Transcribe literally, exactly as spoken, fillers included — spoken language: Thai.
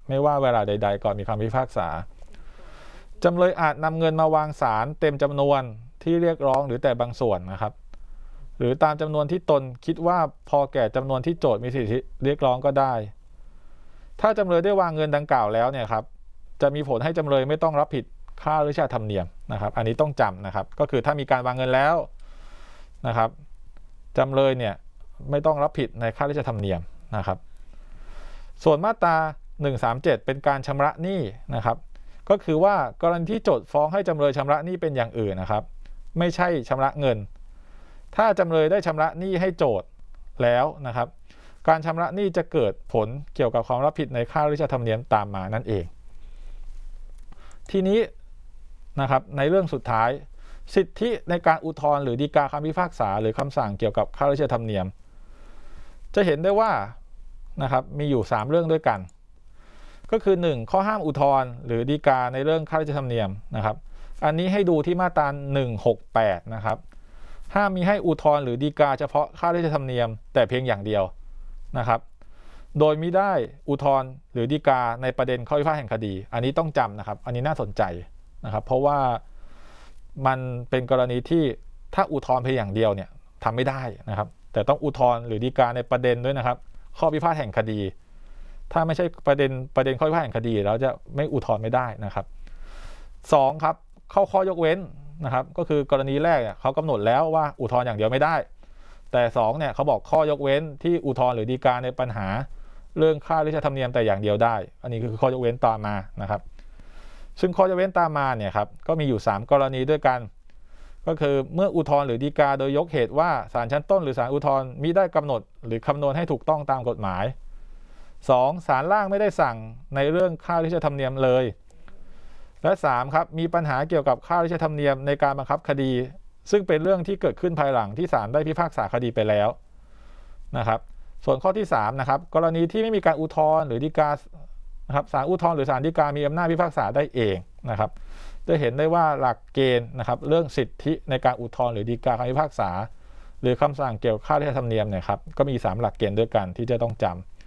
ไม่ว่าเวลาใดๆก่อนมีคำพิพากษาจำเลยอาจนำเงินมาวางศาลเต็มจำนวนที่เรียกร้องหรือแต่บางส่วนนะครับหรือตามจำนวนที่ตนคิดว่าพอแก่จำนวนที่โจทก์มีสิทธิเรียกร้องก็ได้ถ้าจำเลยได้วางเงินดังกล่าวแล้วเนี่ยครับจะมีผลให้จำเลยไม่ต้องรับผิดค่าราชธรรมเนียมนะครับอันนี้ต้องจำนะครับก็คือถ้ามีการวางเงินแล้วนะครับจำเลยเนี่ยไม่ต้องรับผิดในค่าราชธรรมเนียมนะครับส่วนมาตราหนึ่งสามเจ็ดเป็นการชำระหนี้นะครับก็คือว่ากรณีที่โจทก์ฟ้องให้จำเลยชำระหนี้เป็นอย่างอื่นนะครับไม่ใช่ชำระเงินถ้าจำเลยได้ชำระหนี้ให้โจทก์แล้วนะครับการชำระหนี้จะเกิดผลเกี่ยวกับความรับผิดในค่าราชธรรมเนียมตามมานั่นเองทีนี้นะครับในเรื่องสุดท้ายสิทธิในการอุทธรณ์หรือฎีกาคำพิพากษาหรือคำสั่งเกี่ยวกับค่าราชธรรมเนียมจะเห็นได้ว่านะครับมีอยู่สามเรื่องด้วยกันก็คือหนึ่งข้อห้ามอุทธรณ์หรือฎีกาในเรื่องค่าราชธรรมเนียมนะครับอันนี้ให้ดูที่มาตราหนึ่งหกแปดนะครับห้ามมีให้อุทธรณ์หรือฎีกาเฉพาะค่าราชธรรมเนียมแต่เพียงอย่างเดียวนะครับโดยมิได้อุทธรณ์หรือฎีกาในประเด็นข้อพิพาทแห่งคดีอันนี้ต้องจำนะครับอันนี้น่าสนใจนะครับเพราะว่ามันเป็นกรณีที่ถ้าอุทธรณ์เพียงอย่างเดียวเนี่ยทำไม่ได้นะครับแต่ต้องอุทธรณ์หรือฎีกาในประเด็นด้วยนะครับข้อพิพาทแห่งคดีถ้าไม่ใช่ประเด็นประเด็นข้อพิพาทแห่งคดีเราจะไม่อุทธรณ์ไม่ได้นะครับสองครับเข้าข้อยกเว้นนะครับก็คือกรณีแรกเนี่ยเขากำหนดแล้วว่าอุทธรณ์อย่างเดียวไม่ได้แต่สองเนี่ยเขาบอกข้อยกเว้นที่อุทธรณ์หรือฎีกาในปัญหาเรื่องค่าราชธรรมเนียมแต่อย่างเดียวได้อันนี้คือข้อยกเว้นตามมานะครับซึ่งข้อยกเว้นตามมาเนี่ยครับก็มีอยู่สามกรณีด้วยกันก็คือเมื่ออุทธรณ์หรือฎีกาโดยยกเหตุว่าศาลชั้นต้นหรือศาลอุทธรณ์มิได้กำหนดหรือคำนวณให้ถูกต้องตามกฎหมายสองศาลล่างไม่ได้สั่งในเรื่องค่าราชธรรมเนียมเลยและสามครับมีปัญหาเกี่ยวกับค่าราชธรรมเนียมในการบังคับคดีซึ่งเป็นเรื่องที่เกิดขึ้นภายหลังที่ศาลได้พิพากษาคดีไปแล้วนะครับส่วนข้อที่สามนะครับกรณีที่ไม่มีการอุทธรณ์หรือฎีกานะครับศาลอุทธรณ์หรือศาลฎีกามีอำนาจพิพากษาได้เองนะครับจะเห็นได้ว่าหลักเกณฑ์นะครับเรื่องสิทธิในการอุทธรณ์หรือฎีกาคำพิพากษาหรือคำสั่งเกี่ยวกับค่าราชธรรมเนียมเนี่ยครับก็มีสามหลักเกณฑ์ด้วยกันที่จะต้องจ